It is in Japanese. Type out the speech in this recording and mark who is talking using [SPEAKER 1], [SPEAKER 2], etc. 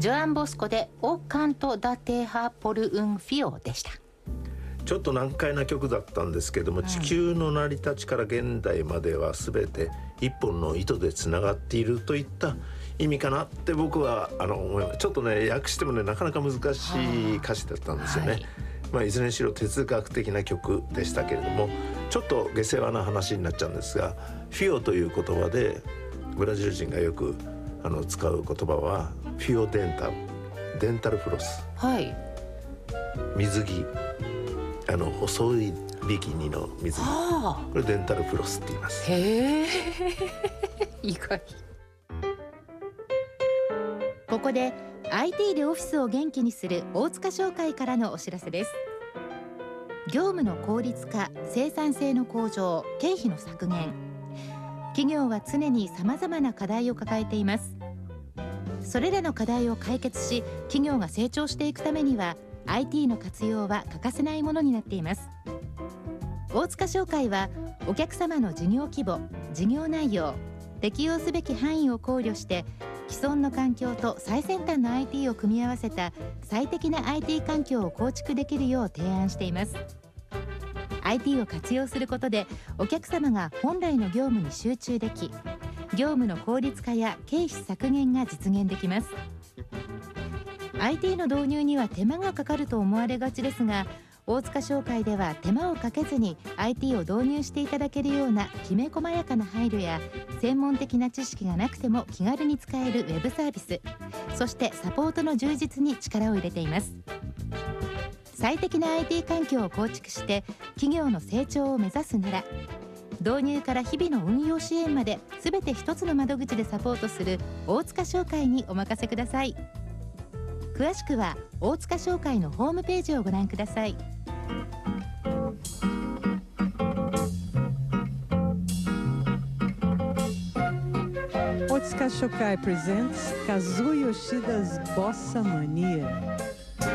[SPEAKER 1] ジョアン・ボスコでオカント・ダテハ・ポル・ウン・フィオでした。
[SPEAKER 2] ちょっと難解な曲だったんですけども、地球の成り立ちから現代までは全て一本の糸でつながっているといった意味かなって僕は思います。ちょっとね訳してもねなかなか難しい歌詞だったんですよね。いずれにしろ哲学的な曲でしたけれども、ちょっと下世話な話になっちゃうんですが、フィオという言葉でブラジル人がよく使う言葉はフィオデンタル、デンタルフロス、水着、細いビキニの水着、これデンタルフロスって言います。
[SPEAKER 1] へえ意外。ここで IT でオフィスを元気にする大塚商会からのお知らせです。業務の効率化、生産性の向上、経費の削減、企業は常にさまざまな課題を抱えています。それらの課題を解決し、企業が成長していくためには IT の活用は欠かせないものになっています。大塚商会はお客様の事業規模、事業内容、適用すべき範囲を考慮して既存の環境と最先端の IT を組み合わせた最適な IT 環境を構築できるよう提案しています。 IT を活用することでお客様が本来の業務に集中でき、業務の効率化や経費削減が実現できます。 IT の導入には手間がかかると思われがちですが、大塚商会では手間をかけずに IT を導入していただけるようなきめ細やかな配慮や、専門的な知識がなくても気軽に使えるウェブサービス、そしてサポートの充実に力を入れています。最適な IT 環境を構築して企業の成長を目指すなら、導入から日々の運用支援まで全て一つの窓口でサポートする大塚商会にお任せください。詳しくは大塚商会のホームページをご覧ください。
[SPEAKER 3] Otsuka Shokai presents Kazuo Yoshida's Bossa Mania.